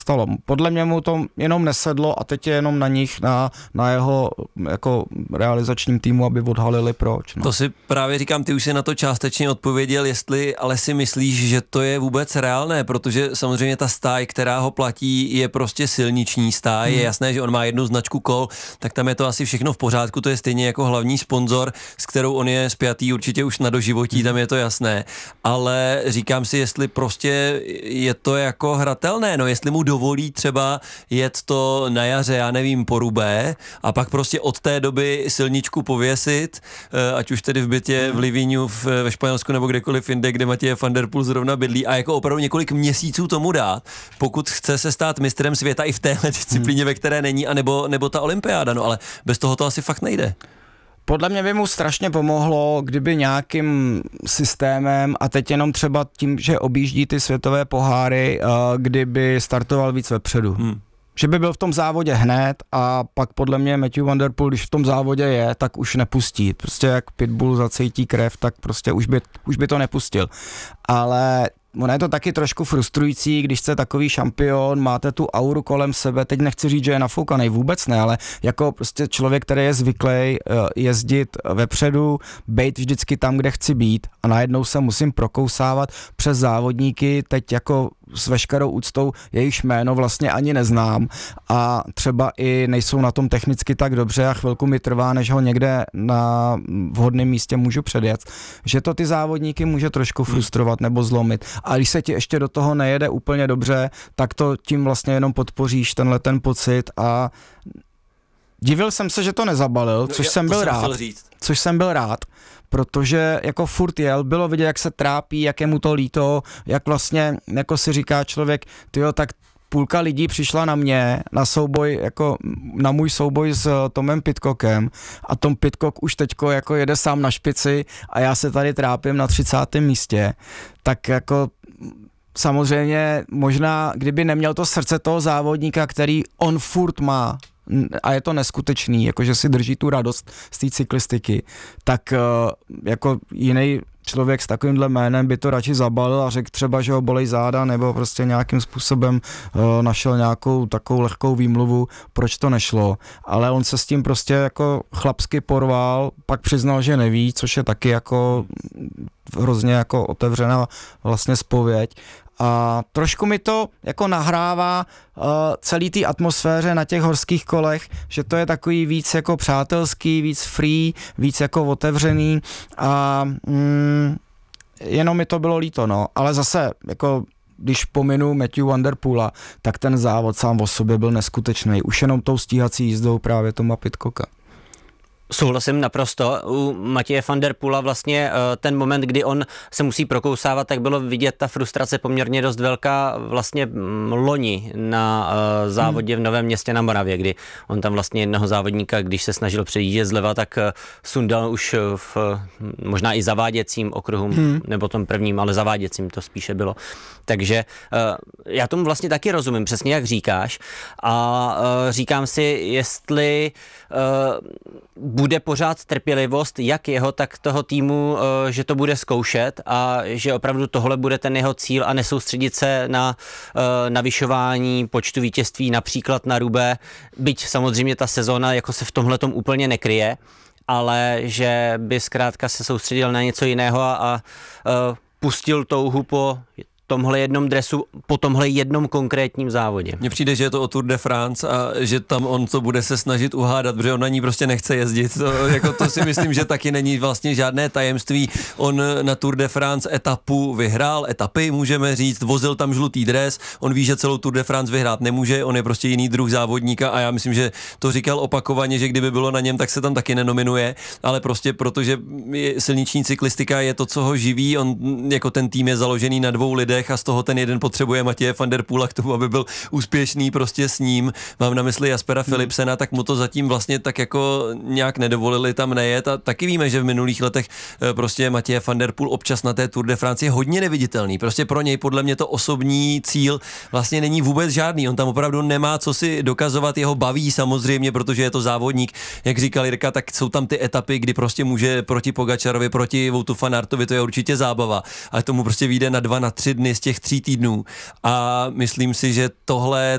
stalo. Podle mě mu to jenom nesedlo a teď je jenom na nich, na jeho jako realizačním týmu, aby odhalili proč. No. To si právě říkám, ty už si na to částečně odpověděl, jestli ale si myslíš, že to je vůbec reálné, protože samozřejmě ta stáj, která ho platí, je prostě silniční stáj, je jasné, že on má jednu značku kol, tak tam je to asi všechno v pořádku, to je stejně jako hlavní sponzor, s kterou on je spjatý určitě už na doživotí, tam je to jasné, ale říkám si, jestli prostě je to jako hratelné, no jestli mu dovolí třeba jet to na jaře, já nevím, po Rubé a pak prostě od té doby silničku pověsit, ať už tedy v bytě v Livíňu ve Španělsku nebo kdekoliv jinde, kde Matěj van der Poel zrovna bydlí a jako opravdu několik měsíců tomu dát, pokud chce se stát mistrem světa i v téhle disciplíně, ve které není, nebo ta olympiáda, no ale bez toho to asi fakt nejde. Podle mě by mu strašně pomohlo, kdyby nějakým systémem a teď jenom třeba tím, že objíždí ty světové poháry, kdyby startoval víc vepředu. Že by byl v tom závodě hned a pak podle mě Matthew van der Poel, když v tom závodě je, tak už nepustí. Prostě jak pitbull zacítí krev, tak prostě už by to nepustil. Ale ono je to taky trošku frustrující, když jste takový šampion, máte tu auru kolem sebe, teď nechci říct, že je nafoukaný, vůbec ne, ale jako prostě člověk, který je zvyklý jezdit vepředu, bejt vždycky tam, kde chci být a najednou se musím prokousávat přes závodníky, teď jako s veškerou úctou jejich jméno vlastně ani neznám a třeba i nejsou na tom technicky tak dobře a chvilku mi trvá, než ho někde na vhodném místě můžu předjet, že to ty závodníky může trošku frustrovat nebo zlomit. A když se ti ještě do toho nejede úplně dobře, tak to tím vlastně jenom podpoříš ten pocit a divil jsem se, že to nezabalil, což jsem byl rád, protože jako furt jel, bylo vidět, jak se trápí, jak je mu to líto, jak vlastně, jako si říká člověk, tyjo, tak půlka lidí přišla na mě, na souboj, jako na můj souboj s Tomem Pidcockem a Tom Pidcock už teďko jako jede sám na špici a já se tady trápím na 30. místě, tak jako samozřejmě možná, kdyby neměl to srdce toho závodníka, který on furt má, a je to neskutečný, jakože si drží tu radost z té cyklistiky, tak jako jiný člověk s takovýmhle jménem by to radši zabalil a řekl třeba, že ho bolej záda nebo prostě nějakým způsobem našel nějakou takovou lehkou výmluvu, proč to nešlo, ale on se s tím prostě jako chlapsky porval, pak přiznal, že neví, což je taky jako hrozně jako otevřená vlastně zpověď. A trošku mi to jako nahrává celý té atmosféře na těch horských kolech, že to je takový víc jako přátelský, víc free, víc jako otevřený a jenom mi to bylo líto, no. Ale zase jako když pominu Matthew van der Poela, tak ten závod sám o sobě byl neskutečný. Už jenom tou stíhací jízdou právě Toma Pidcocka. Souhlasím naprosto. U Matěje van der Poela vlastně ten moment, kdy on se musí prokousávat, tak bylo vidět ta frustrace poměrně dost velká vlastně loni na závodě v Novém Městě na Moravě, kdy on tam vlastně jednoho závodníka, když se snažil přejíždět zleva, tak sundal už v možná i zaváděcím okruhu, nebo tom prvním, ale zaváděcím to spíše bylo. Takže já tomu vlastně taky rozumím, přesně jak říkáš a říkám si, jestli bude pořád trpělivost, jak jeho, tak toho týmu, že to bude zkoušet a že opravdu tohle bude ten jeho cíl a nesoustředit se na navyšování počtu vítězství například na Roubaix, byť samozřejmě ta sezóna jako se v tomhletom úplně nekryje, ale že by zkrátka se soustředil na něco jiného a pustil touhu po tomhle jednom dresu, po tomhle jednom konkrétním závodě. Mně přijde, že je to o Tour de France a že tam on to bude se snažit uhádat, protože on na ní prostě nechce jezdit. To si myslím, že taky není vlastně žádné tajemství. On na Tour de France etapu vyhrál, etapy můžeme říct, vozil tam žlutý dres, on ví, že celou Tour de France vyhrát nemůže, on je prostě jiný druh závodníka a já myslím, že to říkal opakovaně, že kdyby bylo na něm, tak se tam taky nenominuje, ale prostě protože silniční cyklistika je to, co ho živí, on jako ten tým je založený na dvou lidech a z toho ten jeden potřebuje Matěje van der Poela k tomu, aby byl úspěšný prostě s ním. Mám na mysli Jaspera Philipsena, tak mu to zatím vlastně tak jako nějak nedovolili tam nejet a taky víme, že v minulých letech prostě Matěje van der Poel občas na té Tour de France je hodně neviditelný. Prostě pro něj podle mě to osobní cíl vlastně není vůbec žádný. On tam opravdu nemá co si dokazovat, jeho baví samozřejmě, protože je to závodník. Jak říkal Jirka, tak jsou tam ty etapy, kdy prostě může proti Pogačarovi, proti Woutu van Aertovi, to je určitě zábava. Ale tomu prostě vyjde na 2, na 3 dny z těch 3 týdnů a myslím si, že tohle